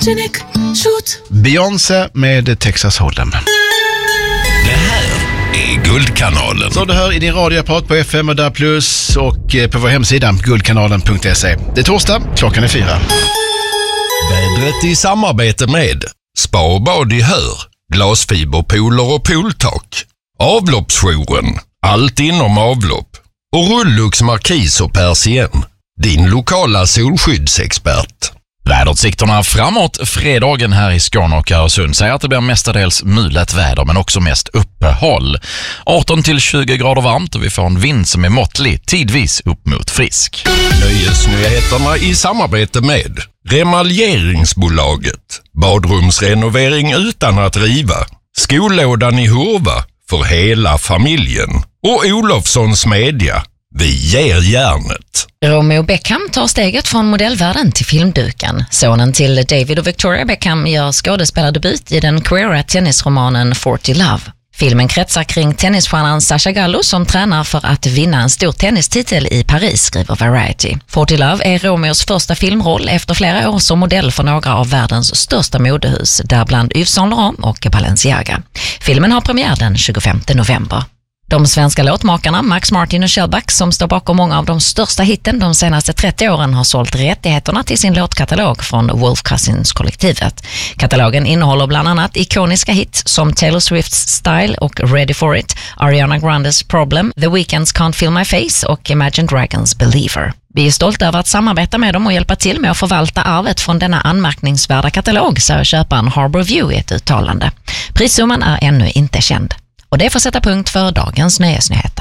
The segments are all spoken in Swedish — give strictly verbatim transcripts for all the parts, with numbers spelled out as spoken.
Photogenic shoot. Beyoncé med Texas Hold'em. Det här är Guldkanalen. Så du hör i din radioapparat på F M och där plus och på vår hemsida guldkanalen punkt se. Det är torsdag, klockan är fyra. Vädret i samarbete med Spa och bad i Hör, glasfiberpooler och pooltak, Avloppsjouren, allt inom avlopp och Rullux Markis och Persien, din lokala solskyddsexpert. Väderutsikterna framåt fredagen här i Skåne och Öresund säger att det blir mestadels mulet väder men också mest uppehåll. arton till tjugo grader varmt och vi får en vind som är måttlig, tidvis upp mot frisk. Nöjesnyheterna i samarbete med Remaljeringsbolaget, badrumsrenovering utan att riva, skollådan i Hurva för hela familjen och Olofssons Media. Vi ger järnet. Romeo Beckham tar steget från modellvärlden till filmduken. Sonen till David och Victoria Beckham gör skådespelardebut i den queera tennisromanen forty Love. Filmen kretsar kring tennisstjärnan Sasha Gallo som tränar för att vinna en stor tennistitel i Paris, skriver Variety. forty Love är Romeos första filmroll efter flera år som modell för några av världens största modehus, däribland Yves Saint Laurent och Balenciaga. Filmen har premiär den tjugofemte november. De svenska låtmakarna Max Martin och Shellback som står bakom många av de största hitten de senaste trettio åren har sålt rättigheterna till sin låtkatalog från Wolf Cousins-kollektivet. Katalogen innehåller bland annat ikoniska hits som Taylor Swift's Style och Ready for It, Ariana Grandes Problem, The Weeknd's Can't Feel My Face och Imagine Dragons Believer. Vi är stolta över att samarbeta med dem och hjälpa till med att förvalta arvet från denna anmärkningsvärda katalog, säger köparen Harbour View i ett uttalande. Prissumman är ännu inte känd. Och det får sätta punkt för dagens nöjesnyheter.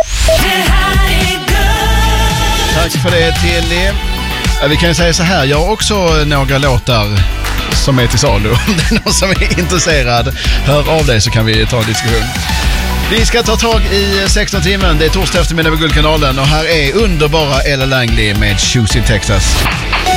Tack för det till er. Vi kan ju säga så här, jag har också några låtar som är till salu. Om det är någon som är intresserad, hör av dig så kan vi ta en diskussion. Vi ska ta tag i sexton timmen, det är torsdag eftermiddag med Guldkanalen och här är underbara Ella Langley med Shoes in Texas.